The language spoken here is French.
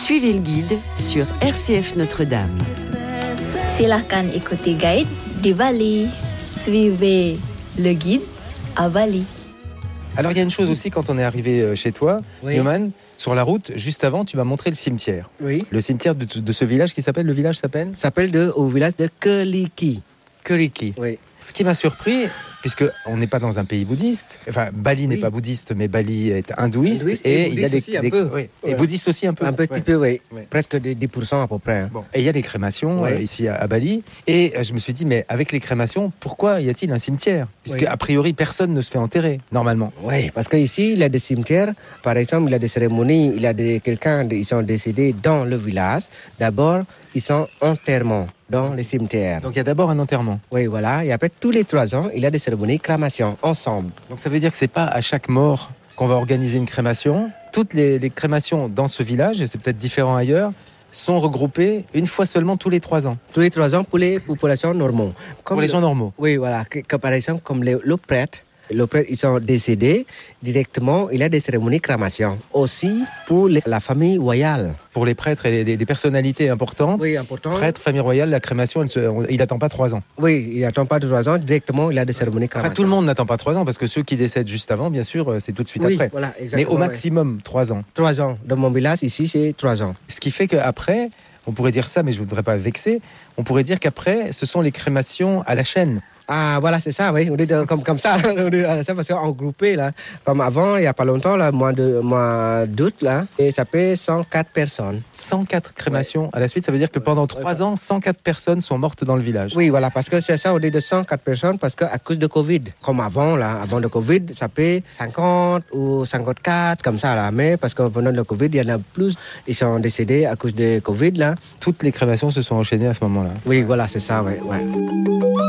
Suivez le guide sur RCF Notre-Dame. Silahkan ikuti guide di Bali. Suivez le guide à Bali. Alors il y a une chose aussi quand on est arrivé chez toi, Oui. Yoman, sur la route, juste avant, tu m'as montré le cimetière. Oui. Le cimetière de ce village qui s'appelle, le village s'appelle Ça s'appelle au village de Keliki. Keliki. Oui. Ce qui m'a surpris, puisque on n'est pas dans un pays bouddhiste, enfin Bali n'est Oui. pas bouddhiste, mais Bali est hindouiste, Hindouiste et il y a bouddhiste aussi un peu. oui, et Ouais. bouddhiste aussi un peu. Un petit Ouais. peu, oui. Ouais. Presque de 10% à peu près. Hein. Bon. Et il y a les crémations Ouais. ici à Bali. Et je me suis dit, mais avec les crémations, pourquoi y a-t-il un cimetière ? Puisque Oui. a priori, personne ne se fait enterrer, normalement. Oui, parce qu'ici, il y a des cimetières. Par exemple, il y a des cérémonies. Il y a quelqu'un, ils sont décédés dans le village. D'abord, ils sont enterrement dans les cimetières. Donc il y a d'abord un enterrement. Oui, voilà. Et après, tous les 3 ans, il y a des cérémonies crémation ensemble. Donc ça veut dire que c'est pas à chaque mort qu'on va organiser une crémation. Toutes les crémations dans ce village, et c'est peut-être différent ailleurs, sont regroupées une fois seulement tous les 3 ans. Tous les 3 ans pour les populations normales. Pour les gens normaux. Oui, voilà. Par exemple, comme le prêtre, ils sont décédés directement, il y a des cérémonies crémation. Aussi pour la famille royale. Pour les prêtres et les personnalités importantes, Oui, important. prêtre, famille royale, la crémation, il n'attend pas 3 ans. Oui, il n'attend pas de 3 ans, directement, il y a des cérémonies crémation. Enfin, tout le monde n'attend pas 3 ans, parce que ceux qui décèdent juste avant, bien sûr, c'est tout de suite Oui, après. voilà, Mais exactement. au maximum, 3 ans. 3 ans. Dans mon village, ici, c'est 3 ans. Ce qui fait qu'après, on pourrait dire ça, mais je ne voudrais pas vexer, on pourrait dire qu'après, ce sont les crémations à la chaîne. Ah, voilà, c'est ça, oui. On dit comme ça, on dit ça parce qu'en groupé, là, comme avant, il n'y a pas longtemps, là, mois d'août, là, et ça fait 104 personnes. 104 crémations à la suite, ça veut dire que pendant 3 ans, 104 personnes sont mortes dans le village. Oui, voilà, parce que c'est ça, on dit de 104 personnes, parce qu'à cause de Covid, comme avant, là, avant le Covid, ça fait 50 ou 54, comme ça, là. Mais parce que pendant le Covid, il y en a plus, ils sont décédés à cause de Covid, là. Toutes les crémations se sont enchaînées à ce moment-là. Oui, voilà, c'est ça, oui. Ouais.